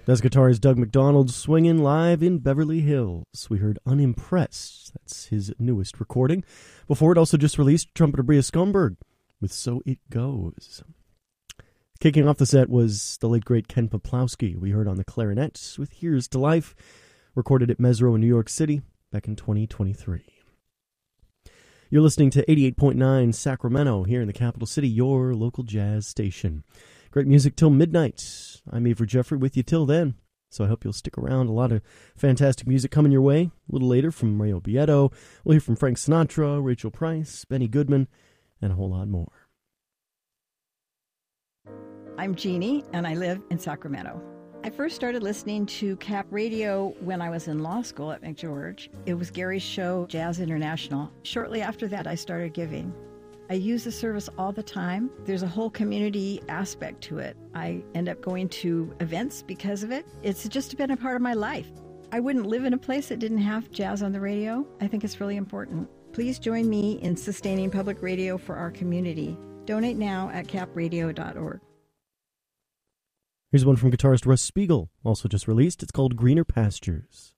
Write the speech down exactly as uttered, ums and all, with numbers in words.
That's guitarist Doug McDonald swinging live in Beverly Hills. We heard Unimpressed. That's his newest recording. Before it, also just released trumpeter Bria Skomberg with So It Goes. Kicking off the set was the late great Ken Poplowski. We heard on the clarinet with Here's to Life, recorded at Mesro in New York City back in twenty twenty-three. You're listening to eighty-eight point nine Sacramento here in the capital city, your local jazz station. Great music till midnight. I'm Avery Jeffrey with you till then, so I hope you'll stick around. A lot of fantastic music coming your way. A little later from Ray Obiedo. We'll hear from Frank Sinatra, Rachel Price, Benny Goodman, and a whole lot more. I'm Jeannie, and I live in Sacramento. I first started listening to Cap Radio when I was in law school at McGeorge. It was Gary's show, Jazz International. Shortly after that, I started giving. I use the service all the time. There's a whole community aspect to it. I end up going to events because of it. It's just been a part of my life. I wouldn't live in a place that didn't have jazz on the radio. I think it's really important. Please join me in sustaining public radio for our community. Donate now at cap radio dot org. Here's one from guitarist Russ Spiegel, also just released. It's called Greener Pastures.